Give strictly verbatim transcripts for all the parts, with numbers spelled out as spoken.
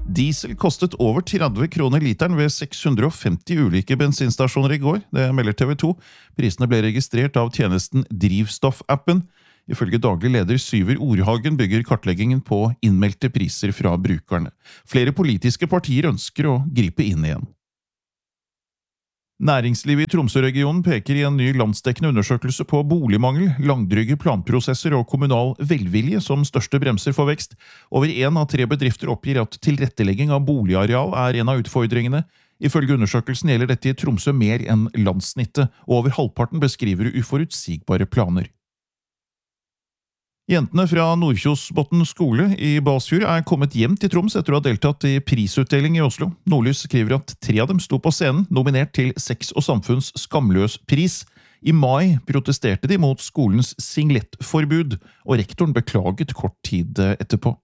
Diesel kostet over tretti kroner literen ved seks hundre og femti ulike bensinstasjoner i går, det melder T V to. Prisene ble registrert av tjenesten Drivstoff-appen. Ifølge daglig leder Syver Orhagen bygger kartleggingen på innmeldte priser fra brukerne. Flere politiske partier ønsker å gripe inn igjen. Næringslivet i Tromsø-regionen peker i en ny landsdekkende undersøkelse på boligmangel, langdryge planprosesser og kommunal velvilje som største bremser for vekst. Over en av tre bedrifter oppgir at tilrettelegging av boligareal er en av utfordringene. Ifølge undersøkelsen gjelder dette i Tromsø mer enn landssnittet, og over halvparten beskriver uforutsigbare planer. Jentene fra Nordkjosbotn skole i Balsfjord er kommet hjem til Troms etter å ha deltatt i prisutdeling i Oslo. Nordlys skriver at tre av dem sto på scenen, nominert til Sex og Samfunns skamløs pris. I mai protesterte de mot skolens singlettforbud, og rektoren beklaget kort tid etterpå.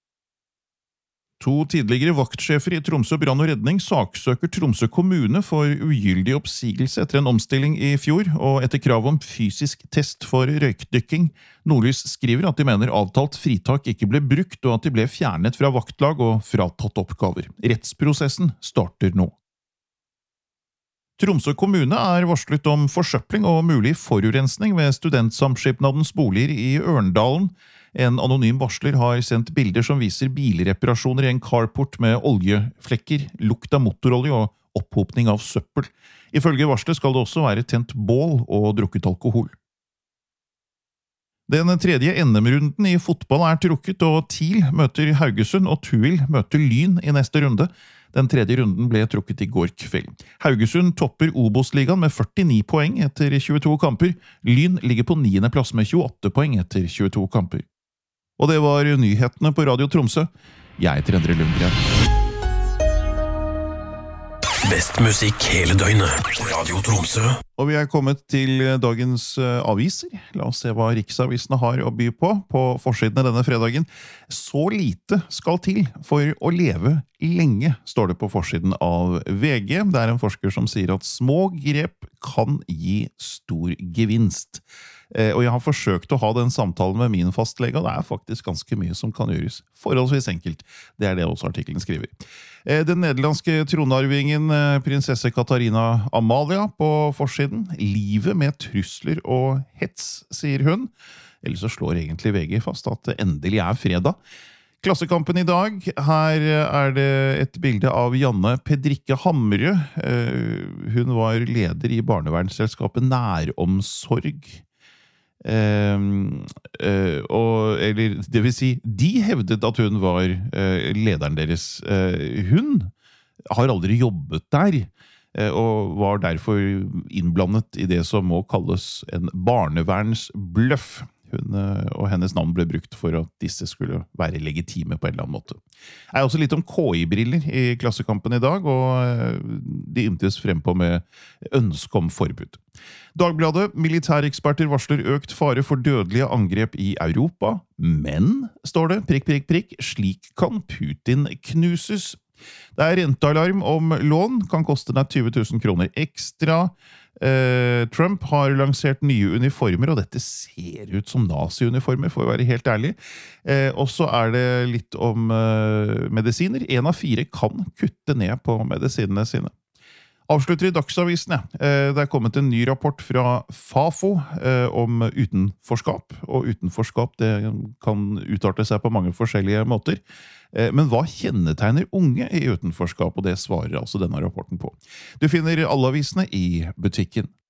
To tidligere vaktsjefer i Tromsø brann og redning saksøker Tromsø kommune for ugyldig oppsigelse etter en omstilling i fjor, og etter krav om fysisk test for røykdykking. Nordlys skriver at de mener avtalt fritak ikke ble brukt, og at de ble fjernet fra vaktlag og fratatt oppgaver. Rettsprosessen starter nå. Tromsø kommune er varslet om forsøpling og mulig forurensning ved studentsamskipnadens boliger i Ørndalen. En anonym varsler har sendt bilder som viser bilreparasjoner i en carport med oljeflekker, lukt av motorolje og opphopning av søppel. Ifølge varslet skal det også være tent bål og drukket alkohol. Den tredje N M-runden i fotball er trukket, og TIL møter Haugesund og Tuil møter Lyn i neste runde. Den tredje runden ble trukket i går kveld. Haugesund topper Obos-ligaen med førtini poeng etter tjueto kamper. Lyn ligger på niende plass med tjueåtte poeng etter tjueto kamper. Og det var nyhetene på Radio Tromsø. Jeg heter Endre Lundgren. Best musikk hele døgnet på Radio Tromsø. Og vi er kommet til dagens aviser. La oss se hva riksavisene har å by på på forsiden denne fredagen. Så lite skal til for å leve lenge, står det på forsiden av V G. Det er en forsker som sier at små grep kan gi stor gevinst. Og jeg har forsøkt å ha den samtalen med min fastlege, og det er faktisk ganske mye som kan gjøres. Forholdsvis enkelt. Det er det også artikkelen skriver. Den nederlandske tronarvingen prinsesse Katarina Amalia på forsiden. Livet med trusler og hets, sier hun. Eller så slår egentlig V G fast at det endelig er fredag. Klassekampen i dag, her er det et bilde av Janne Pedrikke Hamre. Hun var leder i barnevernsselskapet Næromsorg. Uh, uh, og, eller det vil si, de hevdet at hun var uh, lederen deres. Uh, hun har aldri jobbet der, uh, og var derfor innblandet i det som må kalles en barnevernsbløff. Hun uh, og hennes navn ble brukt for at disse skulle være legitime på en eller annen måte. Det er også litt om K I-briller i Klassekampen i dag, og uh, de ymtes frempå med ønske om forbud. Dagbladet, militæreksperter varsler økt fare for dødelige angrep i Europa, men, står det, prikk, prikk, prikk, slik kan Putin knuses. Det er rentealarm om lån, kan koste deg tyve tusen kroner ekstra. Eh, Trump har lansert nye uniformer, og dette ser ut som nazi-uniformer, for å være helt ærlig. Eh, og så er det litt om eh, medisiner. En av fire kan kutte ned på medisinene sine. Avslutter i Dagsavisen, ja. Det er kommet en ny rapport fra Fafo eh, om utenforskap, og utenforskap det kan utarte seg på mange forskjellige måter. Eh, men hva kjennetegner unge i utenforskap, og det svarer altså denne rapporten på. Du finner alle avisene i butikken.